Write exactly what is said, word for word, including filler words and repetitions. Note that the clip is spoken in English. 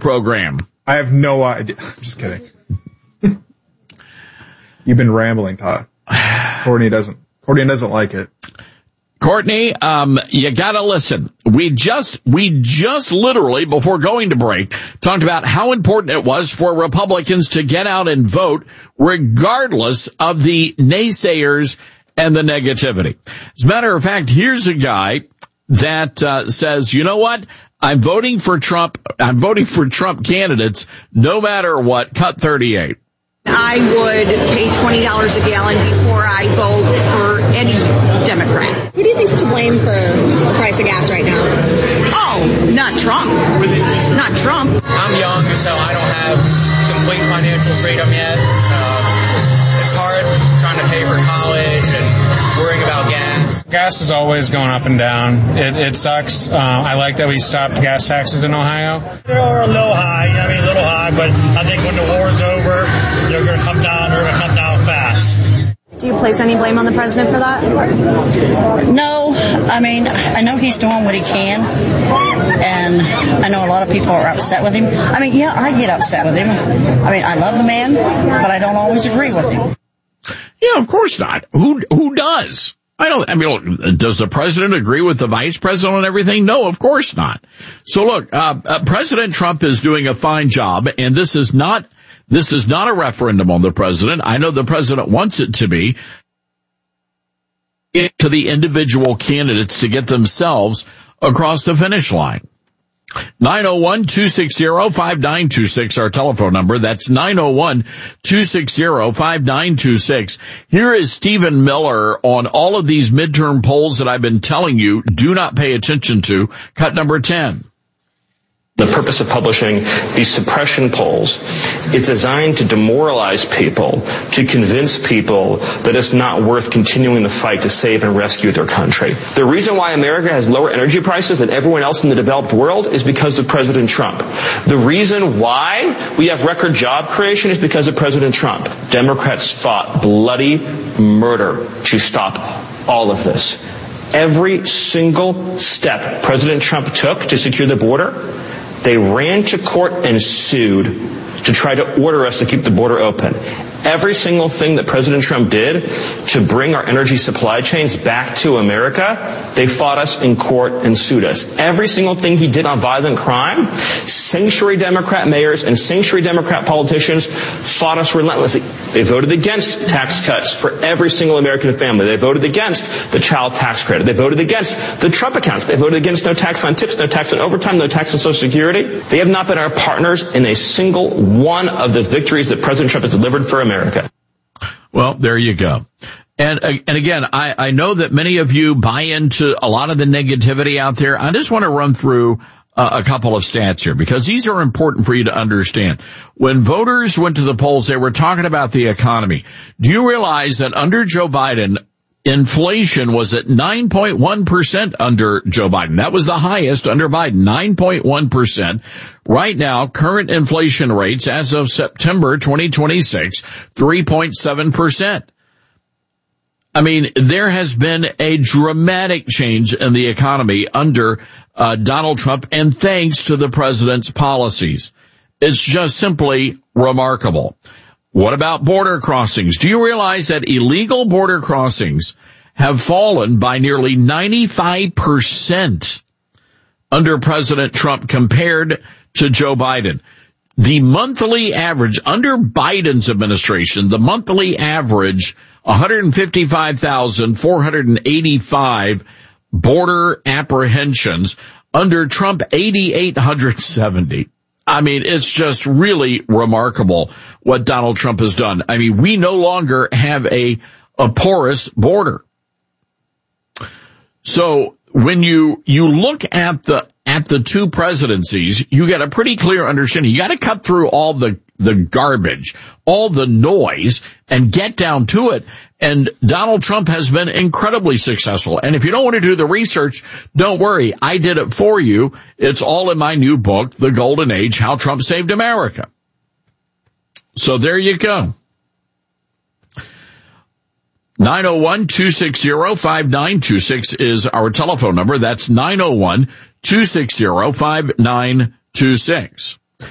program. I have no idea. I'm just kidding. You've been rambling, Todd. Courtney doesn't. Courtney doesn't like it. Courtney, um, you gotta listen. We just, we just literally, before going to break, talked about how important it was for Republicans to get out and vote regardless of the naysayers and the negativity. As a matter of fact, here's a guy that uh, says, you know what? I'm voting for Trump. I'm voting for Trump candidates no matter what. Cut thirty-eight. I would pay twenty dollars a gallon before I vote for any Democrat. Who do you think's to blame for the price of gas right now? Oh, not Trump. Not Trump. I'm young, so I don't have complete financial freedom yet. Uh, it's hard trying to pay for college and worrying about gas. Gas is always going up and down. It, it sucks. Uh, I like that we stopped gas taxes in Ohio. They're a little high, I mean a little high, but I think when the war's over, they're going to come down, they're going to come down fast. Do you place any blame on the president for that? No, I mean, I know he's doing what he can, and I know a lot of people are upset with him. I mean, yeah, I get upset with him. I mean, I love the man, but I don't always agree with him. Yeah, of course not. Who, who does? I don't, I mean, look, does the president agree with the vice president on everything? No, of course not. So look, uh, uh, President Trump is doing a fine job, and this is not, this is not a referendum on the president. I know the president wants it to be, to the individual candidates to get themselves across the finish line. nine oh one, two six zero, five nine two six, our telephone number. That's nine oh one, two six zero, five nine two six. Here is Stephen Miller on all of these midterm polls that I've been telling you do not pay attention to. Cut number ten. The purpose of publishing these suppression polls is designed to demoralize people, to convince people that it's not worth continuing the fight to save and rescue their country. The reason why America has lower energy prices than everyone else in the developed world is because of President Trump. The reason why we have record job creation is because of President Trump. Democrats fought bloody murder to stop all of this. Every single step President Trump took to secure the border, they ran to court and sued to try to order us to keep the border open. Every single thing that President Trump did to bring our energy supply chains back to America, they fought us in court and sued us. Every single thing he did on violent crime, sanctuary Democrat mayors and sanctuary Democrat politicians fought us relentlessly. They voted against tax cuts for every single American family. They voted against the child tax credit. They voted against the Trump accounts. They voted against no tax on tips, no tax on overtime, no tax on Social Security. They have not been our partners in a single one of the victories that President Trump has delivered for America. America. Well, there you go. And, and again, I, I know that many of you buy into a lot of the negativity out there. I just want to run through uh, a couple of stats here because these are important for you to understand. When voters went to the polls, they were talking about the economy. Do you realize that under Joe Biden, inflation was at nine point one percent under Joe Biden? That was the highest under Biden, nine point one percent. Right now, current inflation rates as of September twenty twenty-six, three point seven percent. I mean, there has been a dramatic change in the economy under uh, Donald Trump, and thanks to the president's policies. It's just simply remarkable. What about border crossings? Do you realize that illegal border crossings have fallen by nearly ninety-five percent under President Trump compared to Joe Biden? The monthly average under Biden's administration, the monthly average, one hundred fifty-five thousand four hundred eighty-five border apprehensions. Under Trump, eight thousand eight hundred seventy. I mean, it's just really remarkable what Donald Trump has done. I mean, we no longer have a, a porous border. So when you, you look at the, at the two presidencies, you get a pretty clear understanding. You got to cut through all the, the garbage, all the noise, and get down to it. And Donald Trump has been incredibly successful. And if you don't want to do the research, don't worry. I did it for you. It's all in my new book, The Golden Age, How Trump Saved America. So there you go. nine oh one, two six zero, five nine two six is our telephone number. That's nine oh one, two six zero, five nine two six.